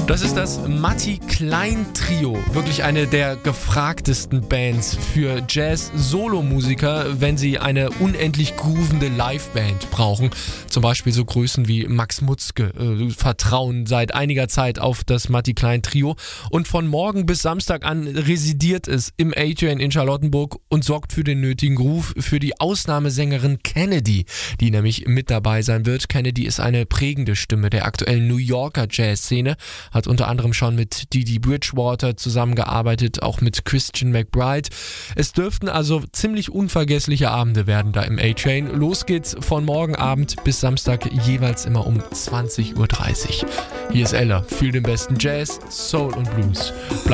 Das ist das Matti Klein Trio. Wirklich eine der gefragtesten Bands für Jazz-Solo-Musiker, wenn sie eine unendlich groovende Liveband brauchen. Zum Beispiel so Größen wie Max Mutzke vertrauen seit einiger Zeit auf das Matti Klein Trio. Und von morgen bis Samstag an residiert es im A-Train in Charlottenburg und sorgt für den nötigen Groove für die Ausnahmesängerin Kennedy, die nämlich mit dabei sein wird. Kennedy ist eine prägende Stimme der aktuellen New Yorker Jazz-Szene, hat unter anderem schon mit Didi Bridgewater zusammengearbeitet, auch mit Christian McBride. Es dürften also ziemlich unvergessliche Abende werden da im A-Train. Los geht's von morgen Abend bis Samstag jeweils immer um 20:30 Uhr. Hier ist Ella, fühl den besten Jazz, Soul und Blues.